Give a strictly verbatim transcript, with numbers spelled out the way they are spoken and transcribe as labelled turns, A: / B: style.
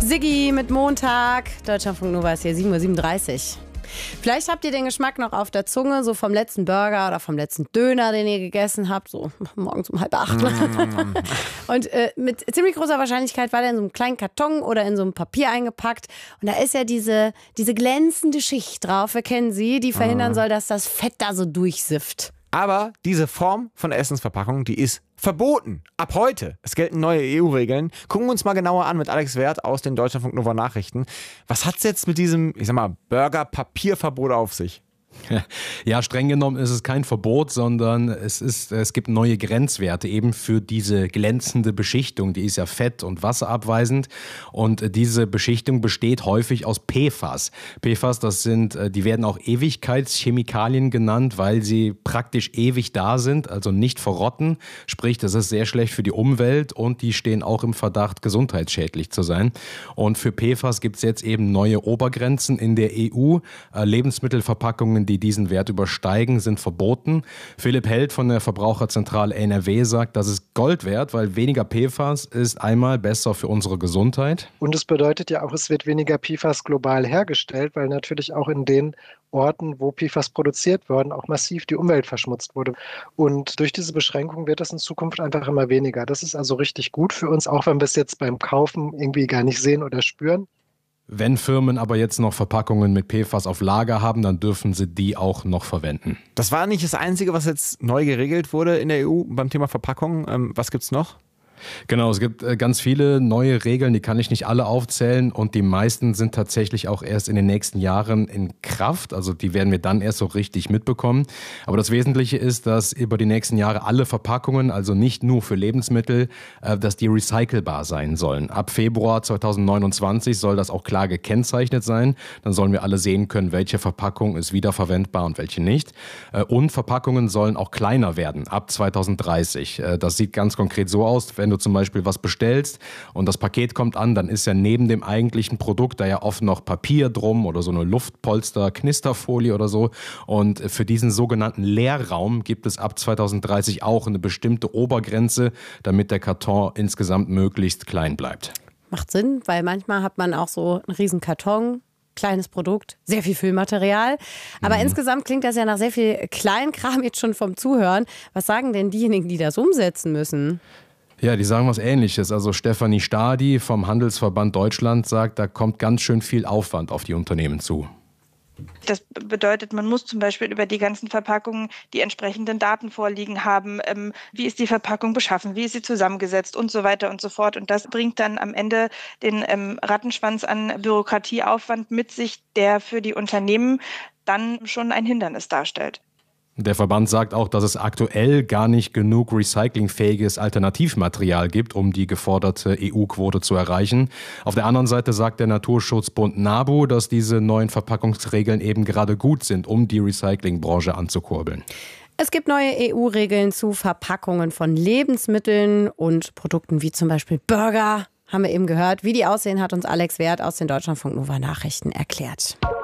A: Siggi mit Montag. Deutschlandfunk Nova ist hier sieben Uhr siebenunddreißig. Vielleicht habt ihr den Geschmack noch auf der Zunge, so vom letzten Burger oder vom letzten Döner, den ihr gegessen habt, so morgens um halb acht. Und äh, mit ziemlich großer Wahrscheinlichkeit war der in so einem kleinen Karton oder in so einem Papier eingepackt. Und da ist ja diese, diese glänzende Schicht drauf, wir kennen sie, die verhindern soll, dass das Fett da so durchsifft.
B: Aber diese Form von Essensverpackung, die ist verboten. Ab heute. Es gelten neue E U-Regeln. Gucken wir uns mal genauer an mit Alex Werth aus den Deutschlandfunk Nova Nachrichten. Was hat es jetzt mit diesem, ich sag mal, Burger-Papierverbot auf sich?
C: Ja, streng genommen ist es kein Verbot, sondern es ist, es gibt neue Grenzwerte eben für diese glänzende Beschichtung. Die ist ja fett- und wasserabweisend und diese Beschichtung besteht häufig aus P F A S. P F A S, das sind, die werden auch Ewigkeitschemikalien genannt, weil sie praktisch ewig da sind, also nicht verrotten. Sprich, das ist sehr schlecht für die Umwelt und die stehen auch im Verdacht, gesundheitsschädlich zu sein. Und für P F A S gibt es jetzt eben neue Obergrenzen in der E U. Lebensmittelverpackungen, die diesen Wert übersteigen, sind verboten. Philipp Held von der Verbraucherzentrale N R W sagt, das ist Gold wert, weil weniger P F A S ist einmal besser für unsere Gesundheit.
D: Und es bedeutet ja auch, es wird weniger P F A S global hergestellt, weil natürlich auch in den Orten, wo P F A S produziert wurden, auch massiv die Umwelt verschmutzt wurde. Und durch diese Beschränkung wird das in Zukunft einfach immer weniger. Das ist also richtig gut für uns, auch wenn wir es jetzt beim Kaufen irgendwie gar nicht sehen oder spüren.
C: Wenn Firmen aber jetzt noch Verpackungen mit P F A S auf Lager haben, dann dürfen sie die auch noch verwenden.
B: Das war nicht das Einzige, was jetzt neu geregelt wurde in der E U beim Thema Verpackung. Ähm, was gibt's noch?
C: Genau, es gibt ganz viele neue Regeln, die kann ich nicht alle aufzählen und die meisten sind tatsächlich auch erst in den nächsten Jahren in Kraft, also die werden wir dann erst so richtig mitbekommen. Aber das Wesentliche ist, dass über die nächsten Jahre alle Verpackungen, also nicht nur für Lebensmittel, dass die recycelbar sein sollen. Ab Februar zweitausendneunundzwanzig soll das auch klar gekennzeichnet sein, dann sollen wir alle sehen können, welche Verpackung ist wiederverwendbar und welche nicht. Und Verpackungen sollen auch kleiner werden, ab zweitausenddreißig. Das sieht ganz konkret so aus, wenn du zum Beispiel was bestellst und das Paket kommt an, dann ist ja neben dem eigentlichen Produkt da ja oft noch Papier drum oder so eine Luftpolster, Knisterfolie oder so. Und für diesen sogenannten Leerraum gibt es ab zweitausenddreißig auch eine bestimmte Obergrenze, damit der Karton insgesamt möglichst klein bleibt.
A: Macht Sinn, weil manchmal hat man auch so einen riesen Karton, kleines Produkt, sehr viel Füllmaterial. Aber mhm. insgesamt klingt das ja nach sehr viel Kleinkram jetzt schon vom Zuhören. Was sagen denn diejenigen, die das umsetzen müssen?
C: Ja, die sagen was Ähnliches. Also Stefanie Stadi vom Handelsverband Deutschland sagt, da kommt ganz schön viel Aufwand auf die Unternehmen zu.
E: Das bedeutet, man muss zum Beispiel über die ganzen Verpackungen die entsprechenden Daten vorliegen haben. Ähm, wie ist die Verpackung beschaffen? Wie ist sie zusammengesetzt? Und so weiter und so fort. Und das bringt dann am Ende den ähm, Rattenschwanz an Bürokratieaufwand mit sich, der für die Unternehmen dann schon ein Hindernis darstellt.
C: Der Verband sagt auch, dass es aktuell gar nicht genug recyclingfähiges Alternativmaterial gibt, um die geforderte E U-Quote zu erreichen. Auf der anderen Seite sagt der Naturschutzbund NABU, dass diese neuen Verpackungsregeln eben gerade gut sind, um die Recyclingbranche anzukurbeln.
A: Es gibt neue E U-Regeln zu Verpackungen von Lebensmitteln und Produkten wie zum Beispiel Burger. Haben wir eben gehört. Wie die aussehen, hat uns Alex Werth aus den Deutschlandfunk Nova Nachrichten erklärt.